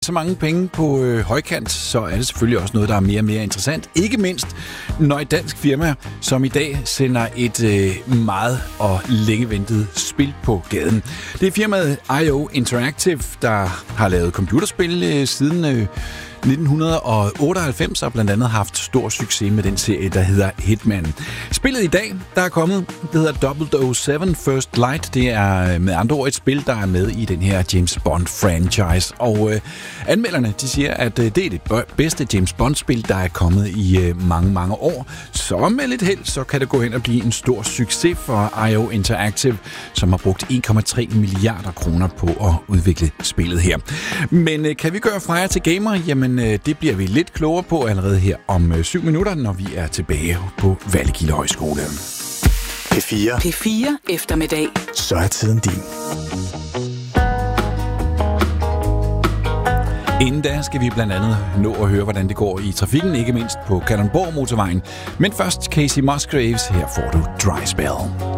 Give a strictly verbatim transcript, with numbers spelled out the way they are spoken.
Så mange penge på øh, højkant, så er det selvfølgelig også noget, der er mere og mere interessant. Ikke mindst når et dansk firma, som i dag sender et øh, meget og længe ventet spil på gaden. Det er firmaet I O Interactive, der har lavet computerspil øh, siden øh, nitten otteoghalvfems og blandt andet haft stor succes med den serie, der hedder Hitman. Spillet i dag, der er kommet, det hedder double oh seven First Light. Det er med andre ord et spil, der er med i den her James Bond-franchise. Og øh, anmelderne, de siger, at øh, det er det bedste James Bond-spil, der er kommet i øh, mange, mange år. Så med lidt held, så kan det gå hen og blive en stor succes for I O Interactive, som har brugt en komma tre milliarder kroner på at udvikle spillet her. Men øh, kan vi gøre Freja til gamer? Jamen, det bliver vi lidt klogere på allerede her om syv minutter, når vi er tilbage på Vallekilde Højskole. P fire. P fire eftermiddag. Så er tiden din. Inden da skal vi blandt andet nå at høre, hvordan det går i trafikken, ikke mindst på Kalundborg Motorvejen. Men først Casey Musgraves, her får du Dry Spell.